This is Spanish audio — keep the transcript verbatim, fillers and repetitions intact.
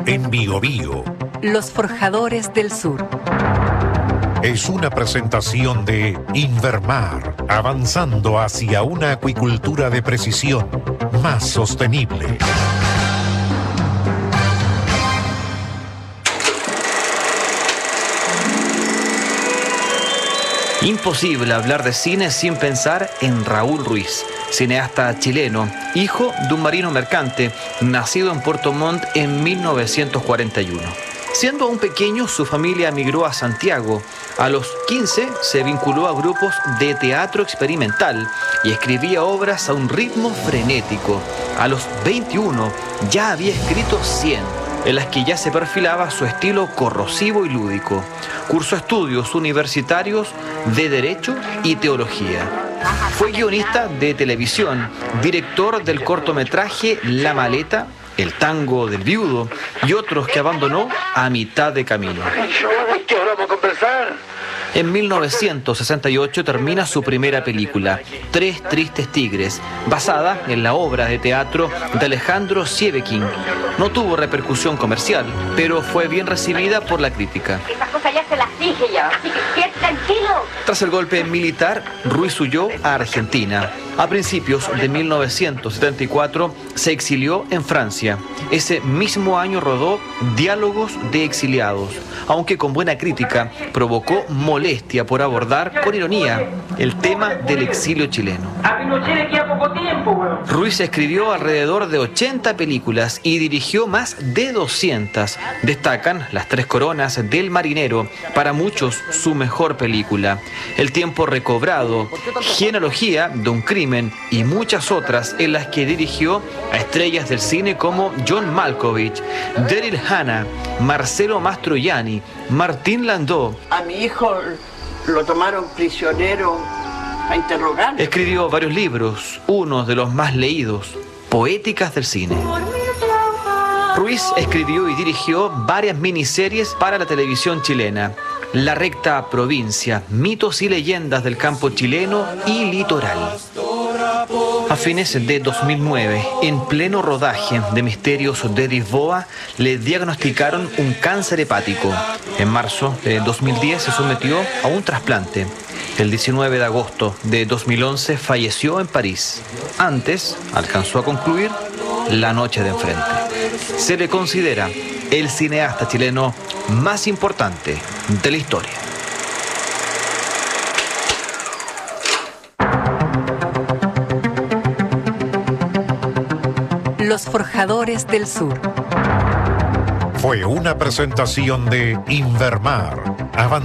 en Biobío. Los Forjadores del Sur. Es una presentación de Invermar, avanzando hacia una acuicultura de precisión más sostenible. Imposible hablar de cine sin pensar en Raúl Ruiz, cineasta chileno, hijo de un marino mercante, nacido en Puerto Montt en mil novecientos cuarenta y uno. Siendo aún pequeño, su familia emigró a Santiago. A los quince se vinculó a grupos de teatro experimental y escribía obras a un ritmo frenético. A los veintiuno ya había escrito cien, en las que ya se perfilaba su estilo corrosivo y lúdico. Cursó estudios universitarios de Derecho y Teología. Fue guionista de televisión, director del cortometraje La Maleta, El Tango del Viudo y otros que abandonó a mitad de camino. ¿Qué hora vamos a conversar? En mil novecientos sesenta y ocho termina su primera película, Tres Tristes Tigres, basada en la obra de teatro de Alejandro Sieveking. No tuvo repercusión comercial, pero fue bien recibida por la crítica. Esas cosas ya se las dije ya, así que quédate tranquilo. Tras el golpe militar, Ruiz huyó a Argentina. A principios de mil novecientos setenta y cuatro se exilió en Francia. Ese mismo año rodó Diálogos de Exiliados, aunque con buena crítica, provocó molestia por abordar con ironía el tema del exilio chileno. A Pinochet le queda poco tiempo, weón. Ruiz escribió alrededor de ochenta películas y dirigió más de doscientas. Destacan Las Tres Coronas del Marinero, para muchos su mejor película. El tiempo recobrado, Genealogía de un crimen y muchas otras en las que dirigió a estrellas del cine como John Malkovich, Daryl Hannah, Marcelo Mastroianni, Martín Landau. A mi hijo lo tomaron prisionero a interrogar. Escribió varios libros, uno de los más leídos, Poéticas del Cine. Ruiz escribió y dirigió varias miniseries para la televisión chilena. La Recta Provincia, mitos y leyendas del campo chileno y litoral. A fines de dos mil nueve, en pleno rodaje de Misterios de Lisboa, le diagnosticaron un cáncer hepático. En marzo de dos mil diez se sometió a un trasplante. El diecinueve de agosto de dos mil once falleció en París. Antes alcanzó a concluir La Noche de Enfrente. Se le considera el cineasta chileno más importante de la historia. Los Forjadores del Sur. Fue una presentación de Invermar, avanzando